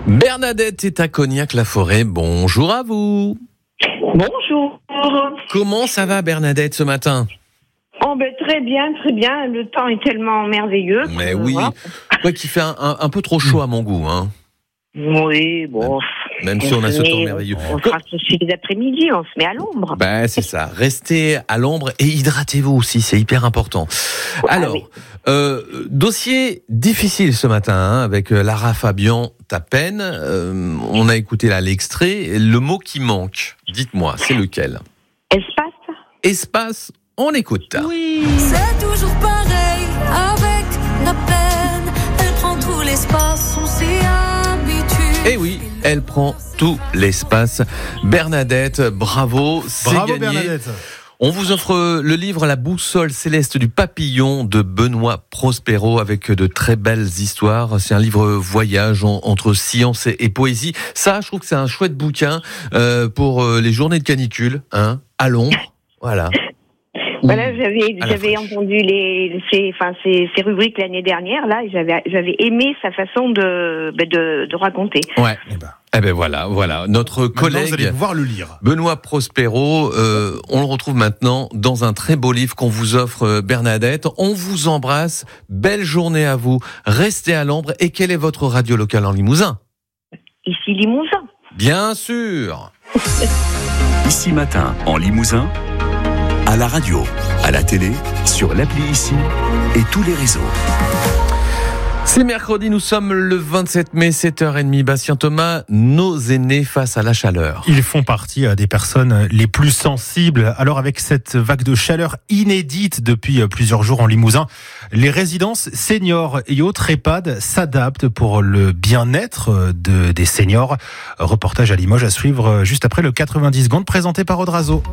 Bernadette est à Cognac-la-Forêt. Bonjour à vous. Bonjour. Comment ça va, Bernadette, ce matin ? Oh ben très bien. Le temps est tellement merveilleux. Mais oui, ouais, qu'il fait un peu trop chaud à mon goût, hein. Oui, bon. Même si on a ce temps merveilleux. On fera ceci les après-midi, on se met à l'ombre. Ben, c'est ça. Restez à l'ombre et hydratez-vous aussi, c'est hyper important. Alors, dossier difficile ce matin, hein, avec Lara Fabian Tapen. On a écouté là l'extrait. Le mot qui manque, dites-moi, c'est lequel ? Espace ? Espace, on écoute. Oui. C'est toujours pareil, avec la peine, elle prend tout l'espace, on s'y habitue. Eh oui, elle prend tout l'espace. Bernadette, bravo, c'est Bravo gagné. Bernadette. On vous offre le livre La boussole céleste du papillon de Benoît Prospero avec de très belles histoires. C'est un livre voyage entre science et poésie. Ça, je trouve que c'est un chouette bouquin pour les journées de canicule, hein, à l'ombre. Voilà. Voilà, j'avais entendu ces rubriques l'année dernière là, et j'avais aimé sa façon de raconter. Ouais. Eh ben voilà. Notre collègue, vous allez pouvoir le lire. Benoît Prospero, on le retrouve maintenant dans un très beau livre qu'on vous offre, Bernadette. On vous embrasse. Belle journée à vous. Restez à l'ombre. Et quelle est votre radio locale en Limousin ? Ici Limousin. Bien sûr. Ici Matin en Limousin, à la radio, à la télé, sur l'appli Ici et tous les réseaux. C'est mercredi, nous sommes le 27 mai, 7h30. Bastien Thomas, nos aînés face à la chaleur. Ils font partie des personnes les plus sensibles. Alors avec cette vague de chaleur inédite depuis plusieurs jours en Limousin, les résidences seniors et autres EHPAD s'adaptent pour le bien-être des seniors. Reportage à Limoges à suivre juste après le 90 secondes présenté par Odrazo.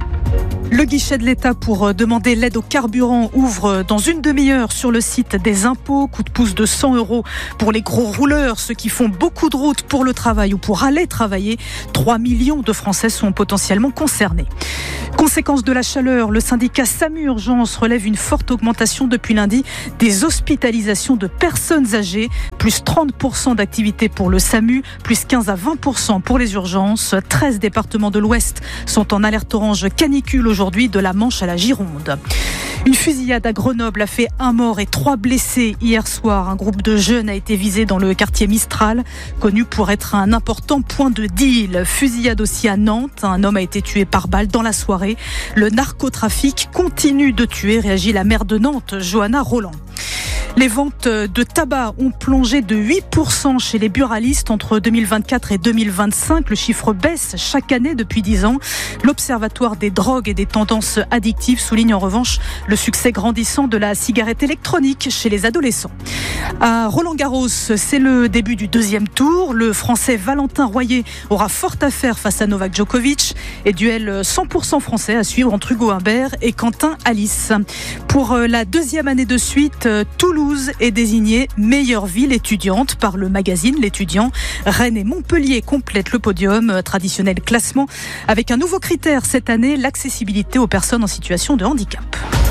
Le guichet de l'État pour demander l'aide au carburant ouvre dans une demi-heure sur le site des impôts. Coup de pouce de 100 € pour les gros rouleurs, ceux qui font beaucoup de routes pour le travail ou pour aller travailler. 3 millions de Français sont potentiellement concernés. Conséquence de la chaleur, le syndicat SAMU Urgence relève une forte augmentation depuis lundi des hospitalisations de personnes âgées. Plus 30% d'activité pour le SAMU, plus 15 à 20% pour les urgences. 13 départements de l'Ouest sont en alerte orange canicule aujourd'hui, de la Manche à la Gironde. Une fusillade à Grenoble a fait 1 mort et 3 blessés hier soir. Un groupe de jeunes a été visé dans le quartier Mistral, connu pour être un important point de deal. Fusillade aussi à Nantes. Un homme a été tué par balle dans la soirée. Le narcotrafic continue de tuer, réagit la maire de Nantes, Johanna Roland. Les ventes de tabac ont plongé de 8% chez les buralistes entre 2024 et 2025. Le chiffre baisse chaque année depuis 10 ans. L'Observatoire des drogues et des tendances addictives souligne en revanche le succès grandissant de la cigarette électronique chez les adolescents. À Roland-Garros, c'est le début du deuxième tour. Le Français Valentin Royer aura fort à faire face à Novak Djokovic. Et duel 100% français à suivre entre Hugo Humbert et Quentin Alice. Pour la deuxième année de suite, Toulouse est désignée meilleure ville étudiante par le magazine L'Étudiant. Rennes et Montpellier complètent le podium, traditionnel classement, avec un nouveau critère cette année, l'accessibilité aux personnes en situation de handicap.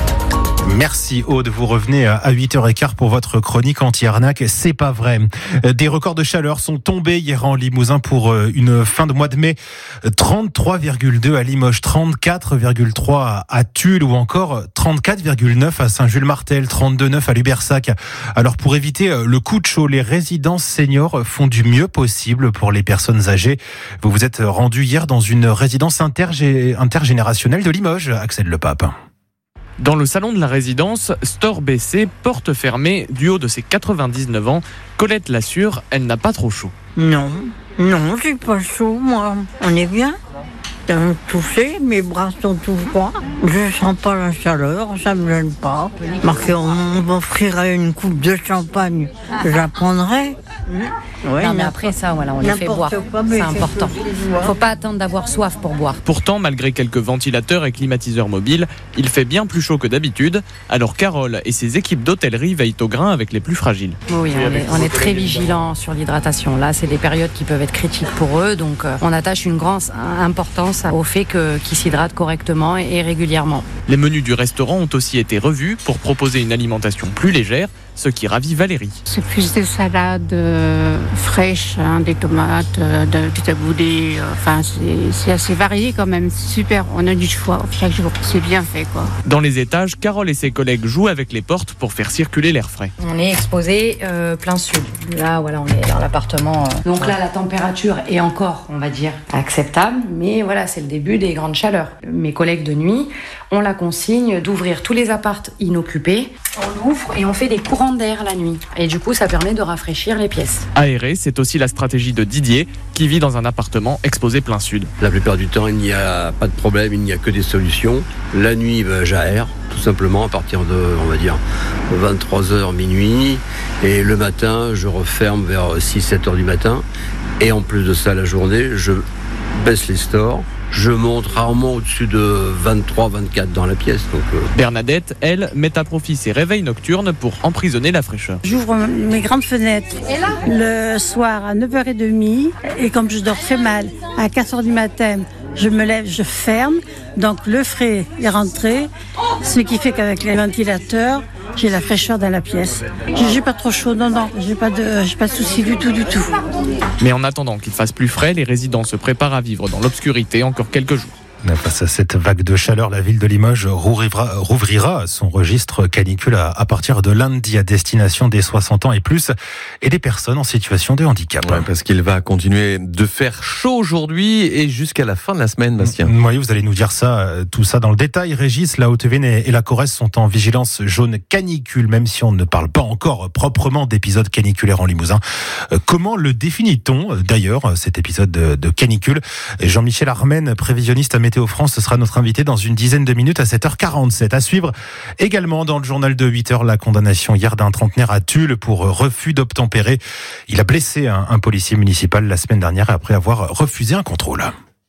Merci Aude, vous revenez à 8h15 pour votre chronique anti-arnaque. C'est pas vrai. Des records de chaleur sont tombés hier en Limousin pour une fin de mois de mai. 33,2 à Limoges, 34,3 à Tulle ou encore 34,9 à Saint-Jules-Martel, 32,9 à Lubersac. Alors pour éviter le coup de chaud, les résidences seniors font du mieux possible pour les personnes âgées. Vous vous êtes rendu hier dans une résidence intergénérationnelle de Limoges, Axel Lepape. Dans le salon de la résidence, store baissé, porte fermée, du haut de ses 99 ans, Colette l'assure, elle n'a pas trop chaud. Non, j'ai pas chaud, moi. On est bien. Touché, mes bras sont tout froids. Je sens pas la chaleur, ça me gêne pas. Marqué, on m'offrirait une coupe de champagne, je la prendrais. Ouais, non mais après ça, voilà, on les fait boire, c'est important. Faut pas attendre d'avoir soif pour boire. Pourtant, malgré quelques ventilateurs et climatiseurs mobiles, il fait bien plus chaud que d'habitude. Alors Carole et ses équipes d'hôtellerie veillent au grain avec les plus fragiles. Oui, on est très vigilants sur l'hydratation. Là, c'est des périodes qui peuvent être critiques pour eux, donc on attache une grande importance au fait qu'ils s'hydratent correctement et régulièrement. Les menus du restaurant ont aussi été revus pour proposer une alimentation plus légère. ce qui ravit Valérie. C'est plus des salades fraîches, des tomates, du taboulé. Enfin, c'est assez varié quand même. C'est super. On a du choix chaque jour. C'est bien fait, quoi. Dans les étages, Carole et ses collègues jouent avec les portes pour faire circuler l'air frais. On est exposé plein sud. Là, voilà, on est dans l'appartement. Donc là, la température est encore, on va dire, acceptable. Mais voilà, c'est le début des grandes chaleurs. Mes collègues de nuit ont la consigne d'ouvrir tous les appartes inoccupés. On l'ouvre et on fait des courants d'air la nuit. Et du coup, ça permet de rafraîchir les pièces. Aérer, c'est aussi la stratégie de Didier, qui vit dans un appartement exposé plein sud. La plupart du temps, il n'y a pas de problème, il n'y a que des solutions. La nuit, j'aère, tout simplement, à partir de, on va dire, 23h, minuit. Et le matin, je referme vers 6-7 heures du matin. Et en plus de ça, la journée, je baisse les stores. Je monte rarement au-dessus de 23-24 dans la pièce. Bernadette, elle, met à profit ses réveils nocturnes pour emprisonner la fraîcheur. J'ouvre mes grandes fenêtres le soir à 9h30 et comme je dors très mal, à 4h du matin, je me lève, je ferme. Donc le frais est rentré, ce qui fait qu'avec les ventilateurs, j'ai la fraîcheur dans la pièce. J'ai pas trop chaud, non, j'ai pas de soucis du tout. Mais en attendant qu'il fasse plus frais, les résidents se préparent à vivre dans l'obscurité encore quelques jours. Face à cette vague de chaleur, la ville de Limoges rouvrira son registre canicule à partir de lundi à destination des 60 ans et plus et des personnes en situation de handicap. Ouais, parce qu'il va continuer de faire chaud aujourd'hui et jusqu'à la fin de la semaine, Bastien. Oui, vous allez nous dire tout ça dans le détail. Régis, la Haute-Vienne et la Corrèze sont en vigilance jaune canicule, même si on ne parle pas encore proprement d'épisode caniculaire en Limousin. Comment le définit-on d'ailleurs, cet épisode de canicule? Jean-Michel Armen, prévisionniste à Météo France, ce sera notre invité dans une dizaine de minutes à 7h47. À suivre également dans le journal de 8h, la condamnation hier d'un trentenaire à Tulle pour refus d'obtempérer. Il a blessé un policier municipal la semaine dernière après avoir refusé un contrôle.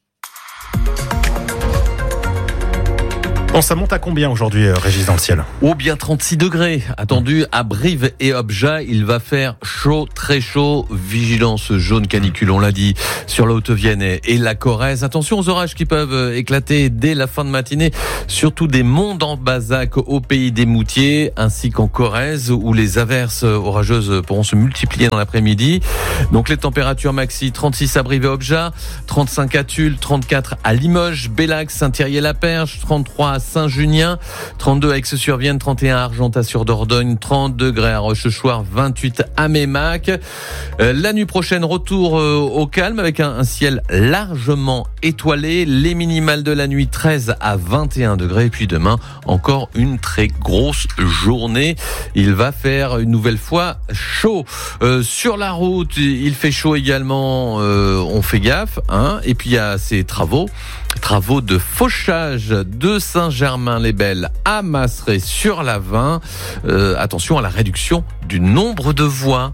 Bon, ça monte à combien aujourd'hui, Régis, dans le ciel? Oh, bien 36 degrés attendus à Brive et Objat. Il va faire chaud, très chaud. Vigilance jaune canicule, on l'a dit, sur la Haute-Vienne et la Corrèze. Attention aux orages qui peuvent éclater dès la fin de matinée, surtout des monts d'Ambazac au pays des Moutiers, ainsi qu'en Corrèze, où les averses orageuses pourront se multiplier dans l'après-midi. Donc les températures maxi, 36 à Brive et Objat, 35 à Tulle, 34 à Limoges, Bellac, Saint-Thierry-la-Perche, 33 à Saint-Junien, 32 à Aix-sur-Vienne, 31 à Argentat-sur-Dordogne, 30 degrés à Rochechouart, 28 à Mémac. La nuit prochaine, retour au calme avec un ciel largement étoilé. Les minimales de la nuit, 13 à 21 degrés. Et puis demain, encore une très grosse journée. Il va faire une nouvelle fois chaud. Sur la route, il fait chaud également. On fait gaffe, hein. Et puis il y a ces travaux de fauchage de Saint-Germain-les-Belles à Masseret sur la 20. Attention à la réduction du nombre de voies.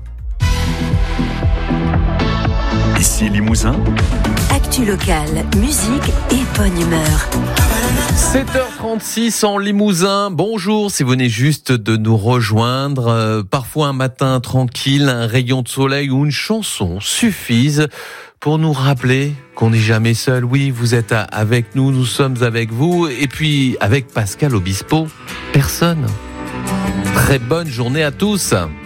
Ici Limousin. Actu locale, musique et bonne humeur. 7h36 en Limousin. Bonjour, si vous venez juste de nous rejoindre. Parfois un matin tranquille, un rayon de soleil ou une chanson suffisent pour nous rappeler qu'on n'est jamais seul. Oui, vous êtes avec nous, nous sommes avec vous. Et puis, avec Pascal Obispo, personne. Très bonne journée à tous.